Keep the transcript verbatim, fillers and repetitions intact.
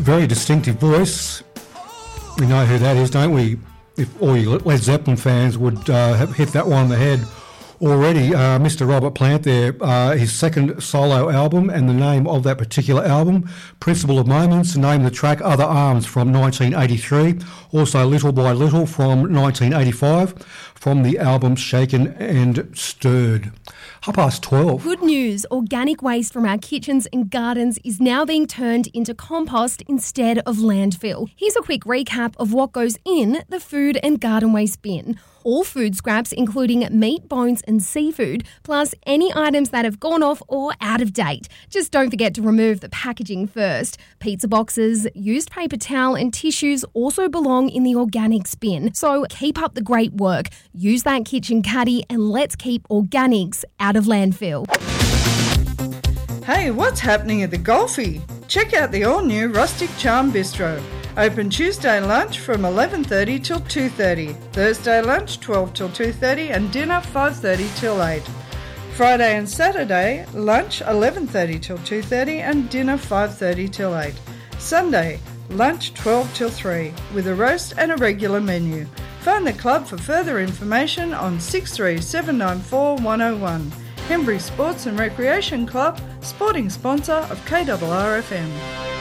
very distinctive voice. We know who that is, don't we? If all you Led Zeppelin fans would uh, have hit that one on the head already. Uh, Mister Robert Plant there, uh, his second solo album, and the name of that particular album, Principle of Moments, name the track Other Arms from nineteen eighty-three, also Little by Little from nineteen eighty-five, from the album Shaken and Stirred. Half past twelve. Good news, organic waste from our kitchens and gardens is now being turned into compost instead of landfill. Here's a quick recap of what goes in the food and garden waste bin. All food scraps, including meat, bones and seafood, plus any items that have gone off or out of date. Just don't forget to remove the packaging first. Pizza boxes, used paper towel and tissues also belong in the organics bin. So keep up the great work. Use that kitchen caddy and let's keep organics out of landfill. Hey, what's happening at the Golfie? Check out the all-new Rustic Charm Bistro. Open Tuesday lunch from eleven thirty till two thirty, Thursday lunch twelve till two thirty and dinner five thirty till eight. Friday and Saturday lunch eleven thirty till two thirty and dinner five thirty till eight. Sunday lunch twelve till three with a roast and a regular menu. Phone the club for further information on six three seven nine four one oh one. Hembury Sports and Recreation Club, sporting sponsor of K R R F M.